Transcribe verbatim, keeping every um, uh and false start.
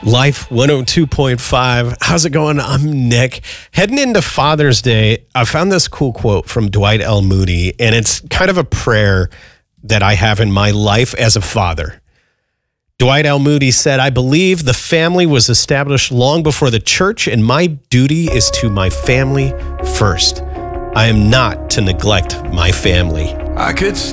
Life one oh two point five. How's it going? I'm Nick. Heading into Father's Day, I found this cool quote from Dwight L. Moody, and it's kind of a prayer that I have in my life as a father. Dwight L. Moody said, "I believe the family was established long before the church, and my duty is to my family first. I am not to neglect my family." I could